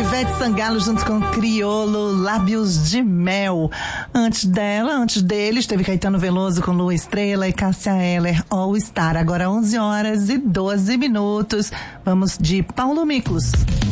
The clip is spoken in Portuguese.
Ivete Sangalo junto com Criolo, Lábios de Mel. Antes deles, teve Caetano Veloso com Lua Estrela e Cássia Eller, All Star. Agora 11 horas e 12 minutos. Vamos de Paulo Miklos.